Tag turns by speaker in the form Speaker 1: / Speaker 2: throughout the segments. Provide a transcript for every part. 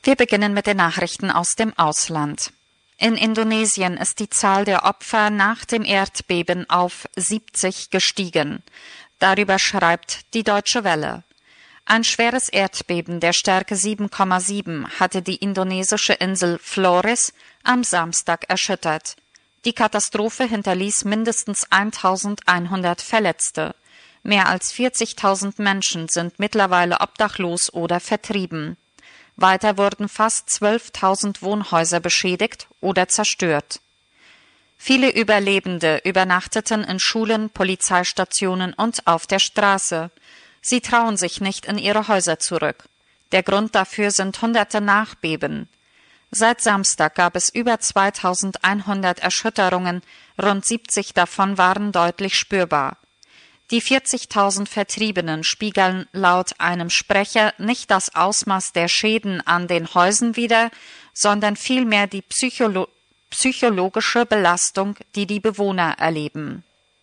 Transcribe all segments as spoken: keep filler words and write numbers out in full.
Speaker 1: Wir beginnen mit den Nachrichten aus dem Ausland. In Indonesien ist die Zahl der Opfer nach dem Erdbeben auf siebzig gestiegen. Darüber schreibt die Deutsche Welle. Ein schweres Erdbeben der Stärke sieben Komma sieben hatte die indonesische Insel Flores am Samstag erschüttert. Die Katastrophe hinterließ mindestens eintausendeinhundert Verletzte. Mehr als vierzigtausend Menschen sind mittlerweile obdachlos oder vertrieben. Weiter wurden fast zwölftausend Wohnhäuser beschädigt oder zerstört. Viele Überlebende übernachteten in Schulen, Polizeistationen und auf der Straße. Sie trauen sich nicht in ihre Häuser zurück. Der Grund dafür sind hunderte Nachbeben. Seit Samstag gab es über zweitausendeinhundert Erschütterungen, rund siebzig davon waren deutlich spürbar. Die vierzigtausend Vertriebenen spiegeln laut einem Sprecher nicht das Ausmaß der Schäden an den Häusern wider, sondern vielmehr die Psycholo- psychologische Belastung, die die Bewohner erleben.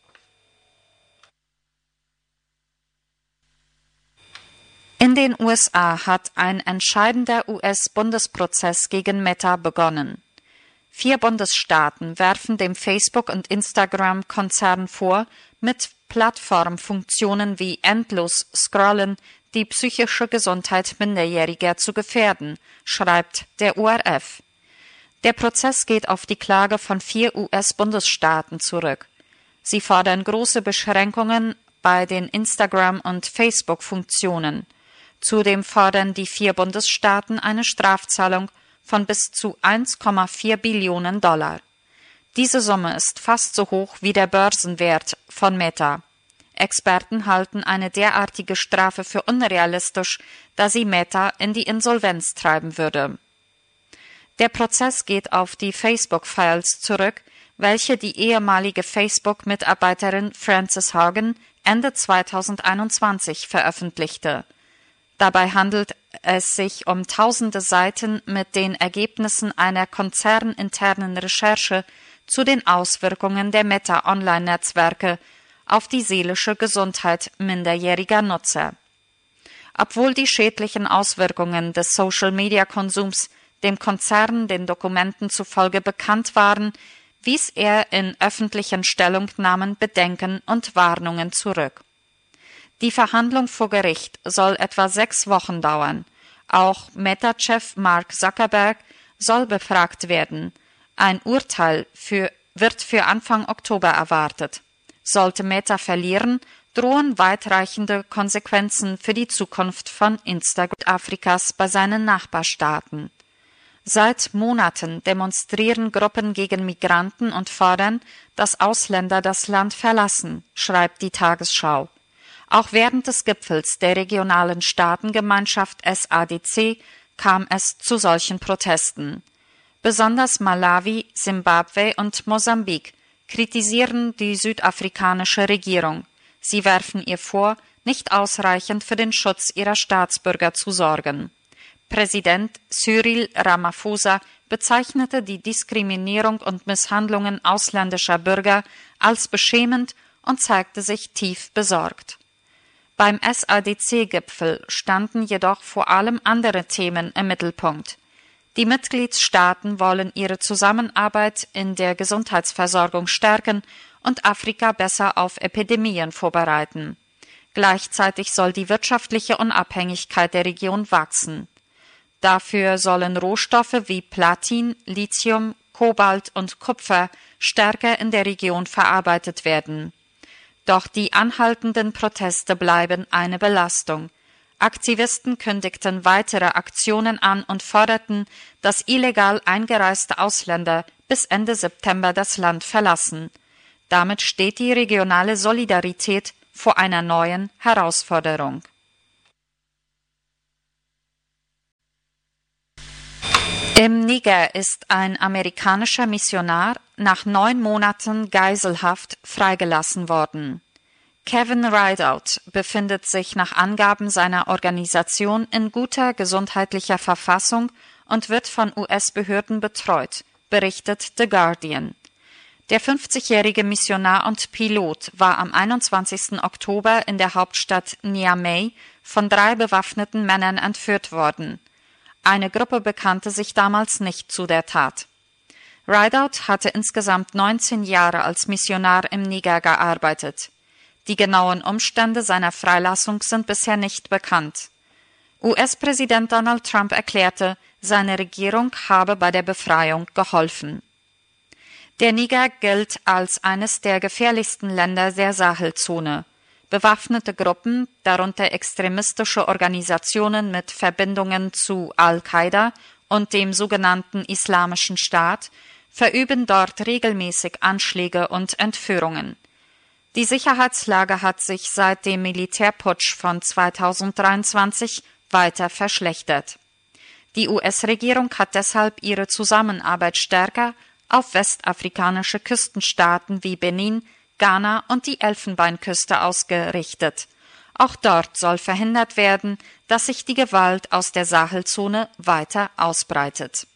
Speaker 1: In den U S A hat ein entscheidender U S-Bundesprozess gegen Meta begonnen. Vier Bundesstaaten werfen dem Facebook- und Instagram-Konzern vor, mit Plattformfunktionen wie endlos Scrollen die psychische Gesundheit Minderjähriger zu gefährden, schreibt der U R F. Der Prozess geht auf die Klage von vier U S-Bundesstaaten zurück. Sie fordern große Beschränkungen bei den Instagram- und Facebook-Funktionen. Zudem fordern die vier Bundesstaaten eine Strafzahlung von bis zu eins Komma vier Billionen Dollar. Diese Summe ist fast so hoch wie der Börsenwert von Meta. Experten halten eine derartige Strafe für unrealistisch, da sie Meta in die Insolvenz treiben würde. Der Prozess geht auf die Facebook-Files zurück, welche die ehemalige Facebook-Mitarbeiterin Frances Haugen Ende zweitausendeinundzwanzig veröffentlichte. Dabei handelt es sich um tausende Seiten mit den Ergebnissen einer konzerninternen Recherche zu den Auswirkungen der Meta-Online-Netzwerke auf die seelische Gesundheit minderjähriger Nutzer. Obwohl die schädlichen Auswirkungen des Social-Media-Konsums dem Konzern den Dokumenten zufolge bekannt waren, wies er in öffentlichen Stellungnahmen Bedenken und Warnungen zurück. Die Verhandlung vor Gericht soll etwa sechs Wochen dauern. Auch Meta-Chef Mark Zuckerberg soll befragt werden. Ein Urteil für, wird für Anfang Oktober erwartet. Sollte Meta verlieren, drohen weitreichende Konsequenzen für die Zukunft von Instagram Afrikas bei seinen Nachbarstaaten. Seit Monaten demonstrieren Gruppen gegen Migranten und fordern, dass Ausländer das Land verlassen, schreibt die Tagesschau. Auch während des Gipfels der regionalen Staatengemeinschaft S A D C kam es zu solchen Protesten. Besonders Malawi, Simbabwe und Mosambik kritisieren die südafrikanische Regierung. Sie werfen ihr vor, nicht ausreichend für den Schutz ihrer Staatsbürger zu sorgen. Präsident Cyril Ramaphosa bezeichnete die Diskriminierung und Misshandlungen ausländischer Bürger als beschämend und zeigte sich tief besorgt. Beim S A D C-Gipfel standen jedoch vor allem andere Themen im Mittelpunkt. Die Mitgliedstaaten wollen ihre Zusammenarbeit in der Gesundheitsversorgung stärken und Afrika besser auf Epidemien vorbereiten. Gleichzeitig soll die wirtschaftliche Unabhängigkeit der Region wachsen. Dafür sollen Rohstoffe wie Platin, Lithium, Kobalt und Kupfer stärker in der Region verarbeitet werden. Doch die anhaltenden Proteste bleiben eine Belastung. Aktivisten kündigten weitere Aktionen an und forderten, dass illegal eingereiste Ausländer bis Ende September das Land verlassen. Damit steht die regionale Solidarität vor einer neuen Herausforderung. Im Niger ist ein amerikanischer Missionar nach neun Monaten Geiselhaft freigelassen worden. Kevin Rideout befindet sich nach Angaben seiner Organisation in guter gesundheitlicher Verfassung und wird von U S-Behörden betreut, berichtet The Guardian. Der fünfzigjährige Missionar und Pilot war am einundzwanzigsten Oktober in der Hauptstadt Niamey von drei bewaffneten Männern entführt worden. Eine Gruppe bekannte sich damals nicht zu der Tat. Rideout hatte insgesamt neunzehn Jahre als Missionar im Niger gearbeitet. Die genauen Umstände seiner Freilassung sind bisher nicht bekannt. U S-Präsident Donald Trump erklärte, seine Regierung habe bei der Befreiung geholfen. Der Niger gilt als eines der gefährlichsten Länder der Sahelzone. Bewaffnete Gruppen, darunter extremistische Organisationen mit Verbindungen zu Al-Qaida und dem sogenannten Islamischen Staat, verüben dort regelmäßig Anschläge und Entführungen. Die Sicherheitslage hat sich seit dem Militärputsch von zweitausenddreiundzwanzig weiter verschlechtert. Die U S-Regierung hat deshalb ihre Zusammenarbeit stärker auf westafrikanische Küstenstaaten wie Benin, Ghana und die Elfenbeinküste ausgerichtet. Auch dort soll verhindert werden, dass sich die Gewalt aus der Sahelzone weiter ausbreitet.